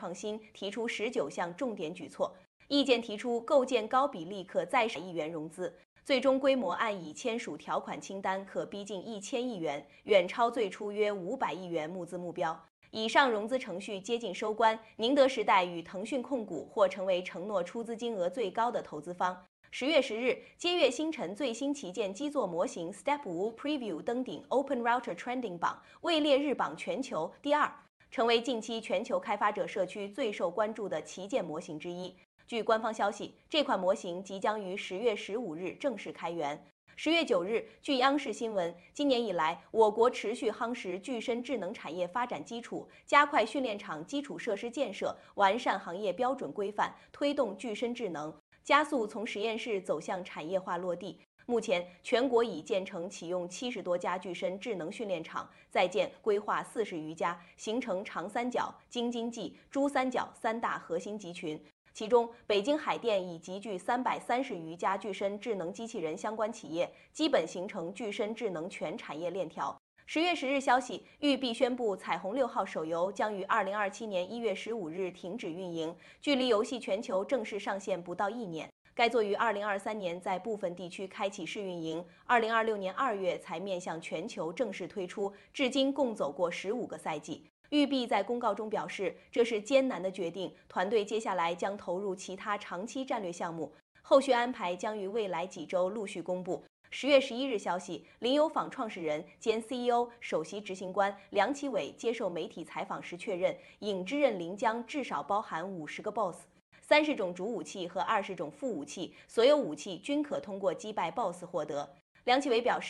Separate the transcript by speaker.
Speaker 1: 创新，提出19项重点举措。意见提出构建高比例可再生亿元融资，最终规模按已签署条款清单可逼近1000亿元，远超最初约500亿元募资目标。以上融资程序接近收官，宁德时代与腾讯控股或成为承诺出资金额最高的投资方。10月10日，接跃星辰最新旗舰基座模型 Step 5 Preview 登顶 Open Router Trending 榜，位列日榜全球第2，成为近期全球开发者社区最受关注的旗舰模型之一。据官方消息，这款模型即将于10月15日正式开源。10月9日，据央视新闻，今年以来，我国持续夯实具身智能产业发展基础，加快训练场基础设施建设，完善行业标准规范，推动具身智能，加速从实验室走向产业化落地。目前，全国已建成启用70多家具身智能训练场，在建规划40余家，形成长三角、京津冀、珠三角3大核心集群。其中，北京海淀已集聚330余家具身智能机器人相关企业，基本形成具身智能全产业链条。10月10日消息，育碧宣布彩虹6号手游将于2027年1月15日停止运营，距离游戏全球正式上线不到1年。该作于2023年在部分地区开启试运营，2026年2月才面向全球正式推出，至今共走过15个赛季。育碧在公告中表示，这是艰难的决定，团队接下来将投入其他长期战略项目，后续安排将于未来几周陆续公布。10月11日消息，林有坊创始人兼 CEO、首席执行官梁启伟接受媒体采访时确认，影之刃临江至少包含50个 BOSS、30种主武器和20种副武器，所有武器均可通过击败 BOSS 获得。梁启伟表示，